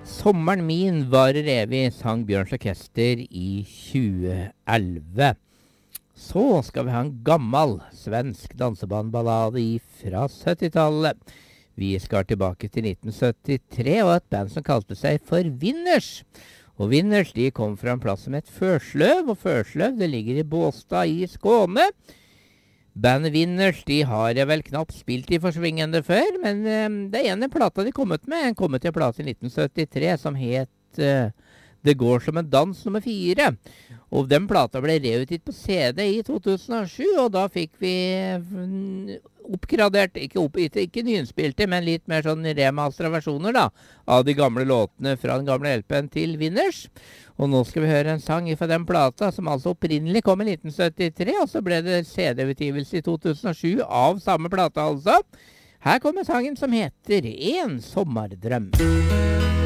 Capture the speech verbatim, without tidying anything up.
Sommeren min varer evig, sang Bjørns Orkester i tjue elleve. Så skal vi ha en gammel svensk dansebandballade fra syttitallet. Vi skal tilbake til nitten syttitre og et band som kalte seg for Winners. Og Winners de kom fra en plass som het Førsløv, og Førsløv det ligger i Båstad i Skåne. Bandet Winners de har jeg vel knapt spilt i forsvingende før, men um, det er ene plata de kom ut med. En kom ut til plata i nitten syttitre som het uh, Det går som en dans nummer fire. Og den plata ble reutgitt på C D i to tusen og sju, og da fikk vi oppgradert, ikke, opp, ikke, ikke nyinnspilte, men litt mer sånn remastera versjoner da, av de gamle låtene fra den gamle L P-en til Winners. Og nå skal vi høre en sang fra den plata, som altså opprinnelig kom i nitten syttitre, og så ble det C D-utgivelse i to tusen og sju av samme plata altså. Her kommer sangen som heter En sommerdrøm.